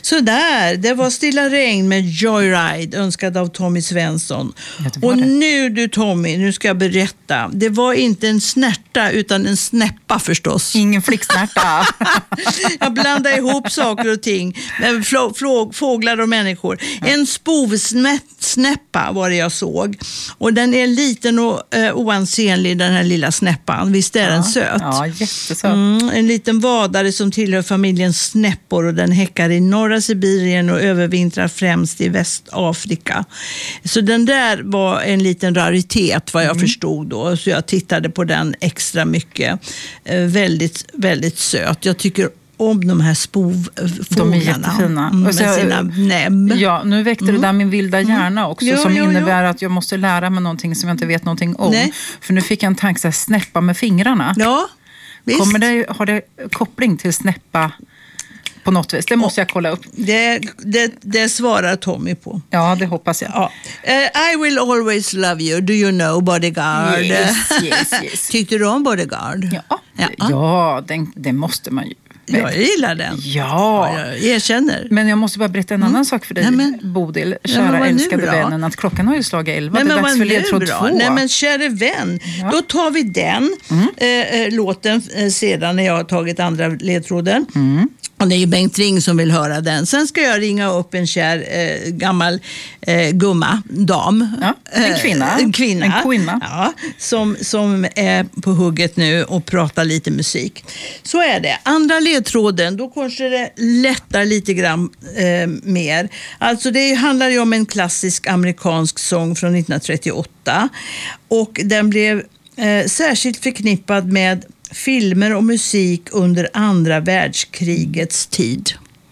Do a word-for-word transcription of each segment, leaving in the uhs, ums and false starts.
Så där, det var Stilla regn med Joyride, önskad av Tommy Svensson. Ja, och det. nu du Tommy, nu ska jag berätta. Det var inte en snärta utan en snäppa förstås. Ingen flicksnärta. Jag blandar ihop saker och ting. Med flå, flå, fåglar och människor. Ja. En spovsnäppa var det jag såg. Och den är liten och eh, oansenlig, den här lilla snäppan. Visst är ja. den söt? Ja, jättesöt. Mm, en liten vadare som tillhör familjen snäppor, och den häckar i norra Sibirien och övervintrar främst i Västafrika. Så den där var en liten raritet vad jag mm. förstod då. Så jag tittade på den extra mycket. Eh, väldigt, väldigt söt. Jag tycker om de här spovfåglarna. De är jättefina. Mm, med sina näbb. Ja, nu väckte mm. det där min vilda hjärna också. Jo, som jo, innebär jo. att jag måste lära mig någonting som jag inte vet någonting om. Nej. För nu fick jag en tanke så här, snäppa med fingrarna. Ja, visst. Kommer det, har det koppling till snäppa på något vis? Det måste jag kolla upp. Det, det, det svarar Tommy på. Ja, det hoppas jag. Ja. Uh, I will always love you. Do you know Bodyguard? Yes, yes, yes. Tyckte du om Bodyguard? Ja, ja. ja den, det måste man ju. Jag gillar den. Ja. ja. Jag erkänner. Men jag måste bara berätta en mm. annan sak för dig, Nej, men, Bodil, kära ja, älskade vännen, att klockan har ju slagit elva. Nej, det är dags för ledtråd två. Nej, men kära vän, ja. Då tar vi den mm. eh, låten eh, sedan när jag har tagit andra ledtråden. Mm. Och det är ju Bengt Ring som vill höra den. Sen ska jag ringa upp en kär eh, gammal eh, gumma, dam. Ja, en kvinna. Eh, en kvinna. En kvinna. Ja, som, som är på hugget nu och pratar lite musik. Så är det. Andra ledtråden, då kanske det lättar lite grann eh, mer. Alltså det handlar ju om en klassisk amerikansk sång från nittonhundratrettioåtta. Och den blev eh, särskilt förknippad med filmer och musik under andra världskrigets tid.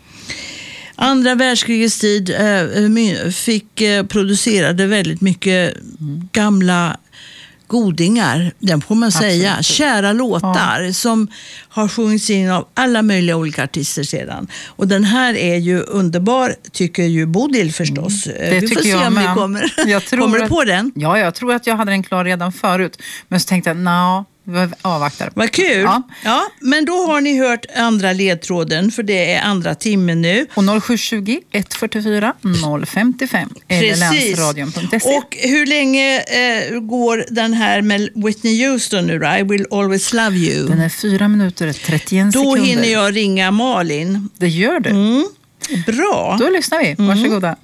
Andra världskrigets tid eh, fick eh, producerade väldigt mycket mm. gamla godingar, den får man säga. Absolut. Kära låtar ja. Som har sjungits in av alla möjliga olika artister sedan. Och den här är ju underbar, tycker ju Bodil förstås. Mm. Det vi får tycker se jag om med. vi kommer. Jag tror kommer du att, på den? Ja, jag tror att jag hade den klar redan förut. Men så tänkte jag, nej, vi avvaktar. Vad kul. Ja. ja, men då har ni hört andra ledtråden, för det är andra timmen nu. Och noll sju tjugo, ett fyrtiofyra, noll femtiofem eller länsradion punkt se. Och hur länge eh, går den här med Whitney Houston nu då? I will always love you. Den är fyra minuter och trettioen sekunder. Då hinner jag ringa Malin. Det gör du. Mm. Bra. Då lyssnar vi. Varsågoda. Mm.